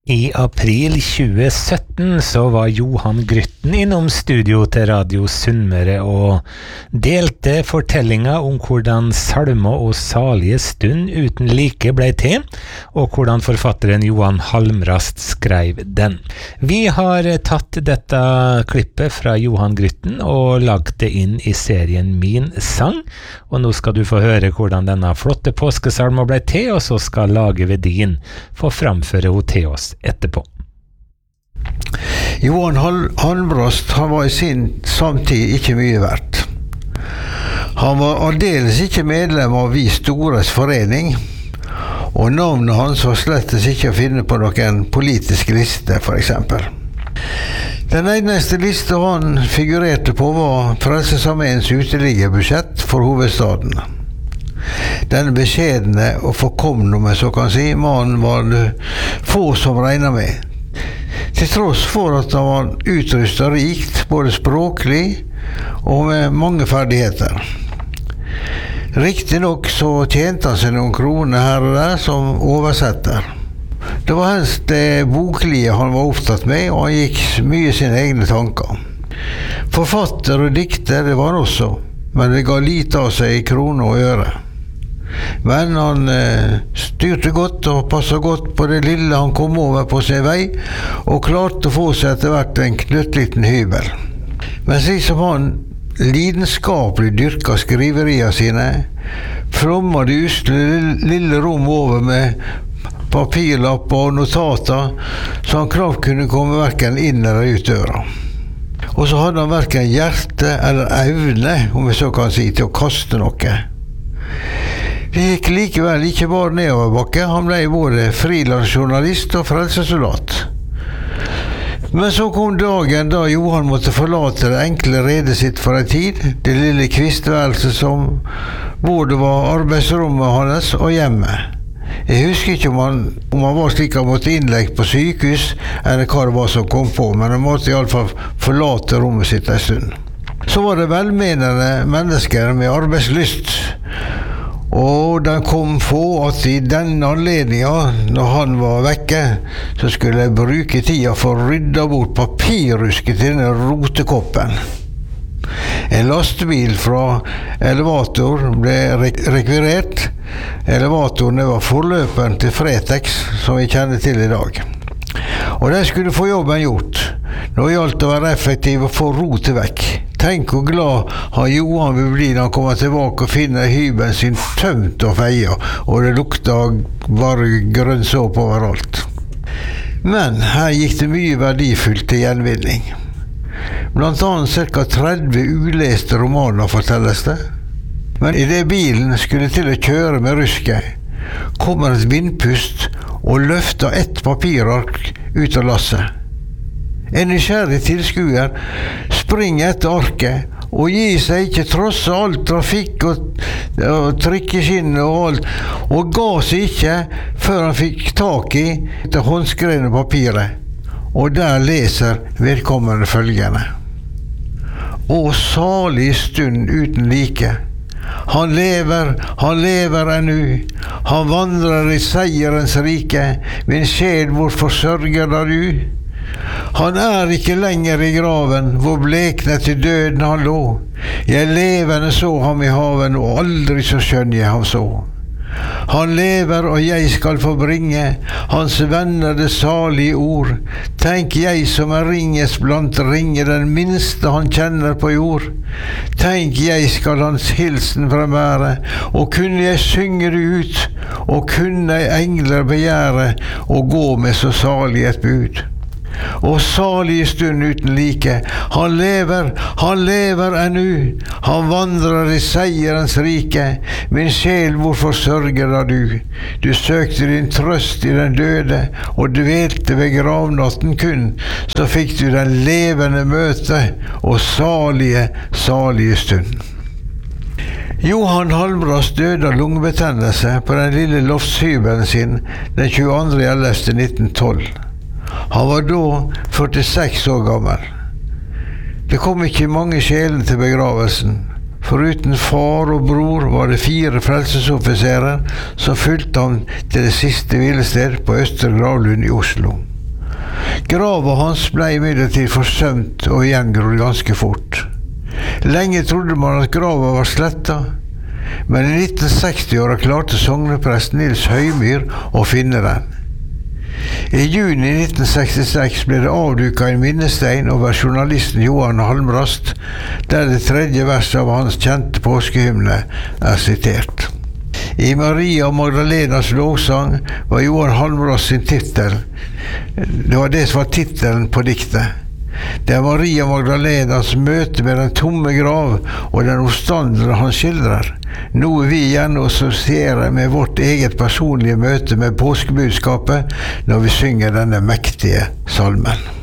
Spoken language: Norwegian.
I april 2017 så var Johan Grytten innom studio til Radio Sunnmøre og delte fortellinga om hvordan salmer og salige stund uten like ble til, og hvordan forfatteren Johan Halmrast skrev den. Vi har tatt dette klippet fra Johan Grytten og lagt det inn i serien Min sang, og nå skal du få høre hvordan denne flotte påskesalmen ble til, og så skal Lage Vedin få framføre henne til oss etterpå. Johan Halmrast, han var I sin samtid ikke mye verdt. Han var aldeles ikke medlem av Vi Stores forening, og navnet hans var slettes ikke å finne på noen politisk liste, for eksempel. Den eneste liste han figurerte på var Frelsesarmeens uteliggerbudsjett for hovedstaden. Denne beskjedne og forkomne, om jeg så kan si, mannen var det få som regnet med. Til tross for at han var utrustet rikt, både språklig og med mange ferdigheter. Riktig nok så tjente han seg noen kroner her og der som oversetter. Det var helst det boklige han var opptatt med, og han gikk mye sine egne tanker. Forfatter og dikter, det var han også, men det ga lite av seg I kroner og øre. Men han styrte godt og passet godt på det lille han kom over på sin vei, og klarte å få seg etter hvert en knøttliten hybel. Men slik som han lidenskapelig dyrket skriveriene sine, flommet det usle lille rom over med papirlapp og notater, så han knapt kunne komme hverken inn eller ut døra. Og så hadde han hverken hjerte eller evne, om jeg så kan si, til å kaste noe. Det gikk likevel ikke bare nedoverbakke, han ble både frilansjournalist og frelsesoldat. Men så kom dagen da Johan måtte forlate det enkle redet sitt for en tid, det lille kvistværelset som både var arbeidsrommet hans og hjemmet. Jeg husker ikke om han var slik han måtte innlegge på sykehus, eller hva det var som kom på, men han måtte I alle fall forlate rommet sitt en stund. Så var det velmenende mennesker med arbeidslyst, og den kom få at I denne anledningen, når han var vekke, så skulle jeg bruke tida for å rydde bort papirrusket til denne rotekoppen. En lastebil fra Elevator ble rekvirert. Elevatoren var forløperen til Fretex, som vi kjenner til I dag. Og den skulle få jobben gjort. Nå gjaldt å være effektiv og få rotet vekk. Tenk hvor glad han Johan vil bli når han kommer tilbake og finner hybelen sin tømt og feia, og det lukter bare grønn såp overalt. Men her gikk det mye verdifullt til gjenvinning. Blant annet ca. 30 uleste romaner fortelles det. Men I det bilen skulle til å kjøre med rusket, kommer et vindpust og løfter ett papirark ut av lasset. En nysgjerrig tilskuer springer etter arket og gir seg ikke tross all trafikk og trikkeskinner og alt, og ga seg ikke før han fikk tak I det håndskrevne papiret, og der leser vedkommende følgende: «Å salig stund uten like. Han lever ennå. Han vandrer I seierens rike. Min sjel, hvor forsørger da du? Han ikke lenger I graven, hvor blekne til døden han lå. Jeg levende så ham I haven, og aldri så skjønn jeg ham så. Han lever, og jeg skal få bringe hans venner det salige ord. Tenk jeg som ringest blant ringe, den minste han kjenner på jord. Tenk jeg skal hans hilsen fremvære, og kunne jeg synge det ut, og kunne engler begjære, og gå med så salig et bud. Og salige stund uten like. Han lever ennå. Han vandrer I seierens rike. Min sjel, hvorfor sørger da du? Du søkte din trøst I den døde, og dvelte ved gravnatten kun. Så fikk du den levende møte, og salige stund. Johan Halmrast døde av lungebetennelse på den lille loftshybelen sin den 22.11.1912. Han var da 46 år gammel. Det kom ikke mange sjelene til begravelsen. Foruten far og bror var det 4 frelsesoffiserer som fulgte ham til det siste hvilested på Østre Gravlund I Oslo. Grava hans ble imidlertid forsømt og gjengrodd ganske fort. Lenge trodde man at grava var sletta, men i 1960-åra klarte sogneprest Nils Høymyr å finne den. I juni 1966 ble det avduket en minnestein over journalisten Johan Halmrast, der det tredje verset av hans kjente påskehymne er sitert. I Maria Magdalenas lovsang var Johan Halmrast sin tittel. Det var det som var tittelen på diktet. Det er Maria Magdalenas møte med den tomme grav og den oppstandelse han skildrer, noe vi gjerne assosierer med vårt eget personlige møte med påskebudskapet når vi synger denne mektige salmen.